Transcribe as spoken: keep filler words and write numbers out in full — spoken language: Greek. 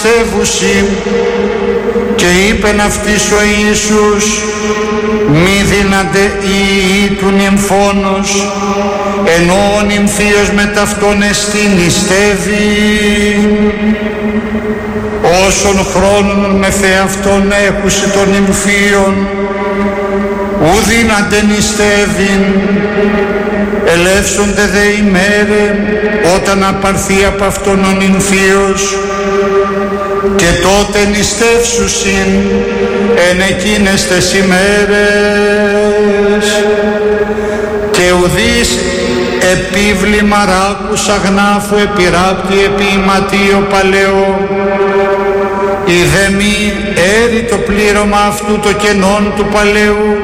πιστεύουσι, και είπεν αυτής ο Ιησούς, μη δύνανται οι ιοί του νυμφώνος, ενώ ο νυμφίος με ταυτόν εστί νηστεύει. Όσον χρόνων με θεαυτόν έχουσε των νυμφίων, ου δύνανται νηστεύειν, ελεύσονται δε ημέρε, όταν απαρθεί από αυτόν ο νυμφίος, και τότε νηστεύσουσιν εν εκείνες τες ημέρες. Και ουδείς επίβλημα ράκους αγνάφου επιράπτει επί ηματίο παλαιό, η δε μη έρει το πλήρωμα αυτού το κενόν του παλαιού,